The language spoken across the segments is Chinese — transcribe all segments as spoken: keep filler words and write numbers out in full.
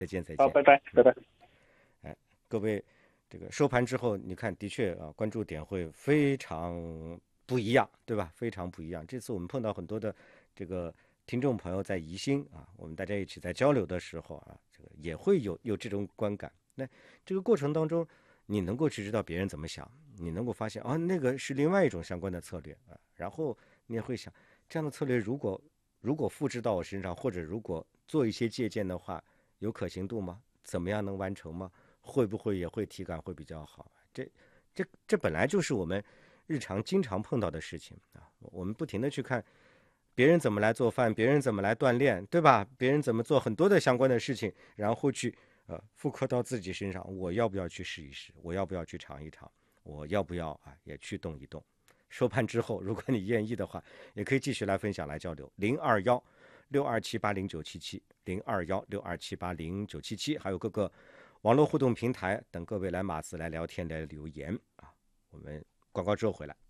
再见再见。 好，拜拜拜拜。 哎，各位，这个收盘之后，你看，的确啊，关注点会非常不一样，对吧？非常不一样。这次我们碰到很多的这个听众朋友在宜兴啊，我们大家一起在交流的时候啊，这个也会有有这种观感。那这个过程当中，你能够去知道别人怎么想，你能够发现啊，那个是另外一种相关的策略啊，然后你也会想，这样的策略如果如果复制到我身上，或者如果做一些借鉴的话，有可行度吗？怎么样能完成吗？会不会也会体感会比较好？这这这本来就是我们日常经常碰到的事情啊。我们不停的去看别人怎么来做饭，别人怎么来锻炼，对吧？别人怎么做很多的相关的事情，然后去呃复刻到自己身上。我要不要去试一试？我要不要去尝一尝？我要不要啊也去动一动？收盘之后，如果你愿意的话，也可以继续来分享来交流。零二幺六二七八零九七七，零二幺六二七八零九七七，还有各个网络互动平台等各位来码字来聊天来留言啊。我们广告之后回来。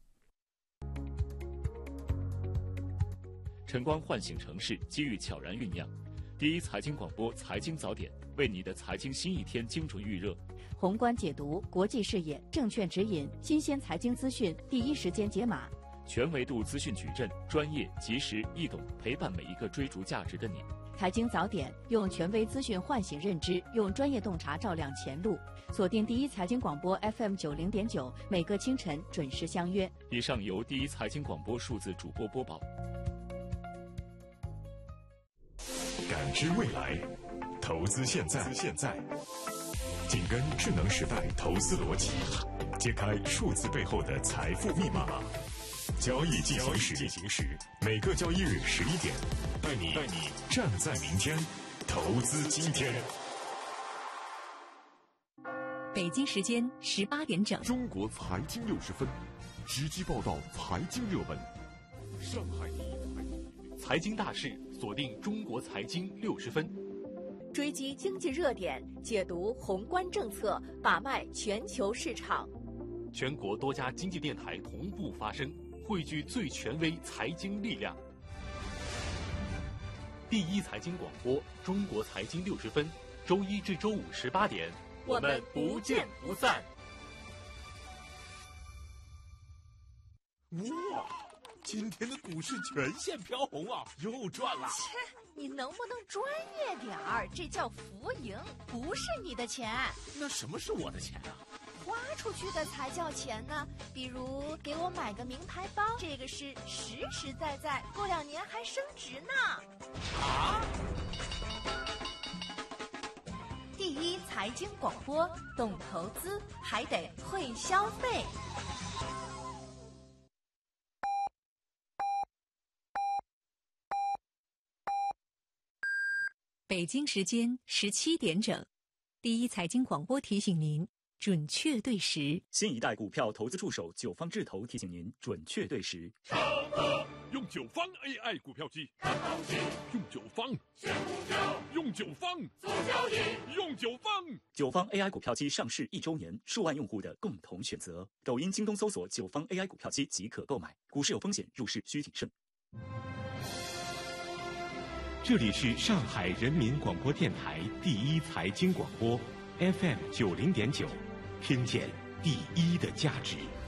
晨光唤醒城市，机遇悄然酝酿。第一财经广播财经早点，为你的财经新一天精准预热。 宏观解读，国际视野，证券指引，新鲜财经资讯，第一时间解码。 全维度资讯矩阵，专业、及时、易懂，陪伴每一个追逐价值的你。 财经早点，用权威资讯唤醒认知，用专业洞察照亮前路。锁定第一财经广播 F M 九零点九，每个清晨准时相约。 以上由第一财经广播数字主播播报。 感知未来，投资现在。现在，紧跟智能时代投资逻辑，揭开数字背后的财富密码。交易进行时，进行时，每个交易日十一点，带你带你站在明天，投资今天。 北京时间十八点整， 中国财经六十分，直击报道财经热门。上海第一财经大事，锁定中国财经六十分， 追击经济热点，解读宏观政策，把脉全球市场。 全国多家经济电台同步发声，汇聚最权威财经力量。第一财经广播，中国财经六十分，周一至周五十八点，我们不见不散。 哇，今天的股市全线飘红啊，又赚了。 切，你能不能专业点儿？这叫浮盈，不是你的钱。 那什么是我的钱啊？ 花出去的才叫钱呢，比如给我买个名牌包，这个是实实在在，过两年还升值呢。 啊！ 第一财经广播，懂投资还得会消费。 北京时间十七点整，第一财经广播提醒您。准确对时， 新一代股票投资助手九方智投提醒您准确对时。 用九方 A I 股票机，用九方选股票，用九方做交易，用九方。 九方 A I 股票机上市一周年，数万用户的共同选择。抖音、京东搜索九方 A I 股票机即可购买。股市有风险，入市需谨慎。 这里是上海人民广播电台第一财经广播 F M 九零点九。听见第一的价值。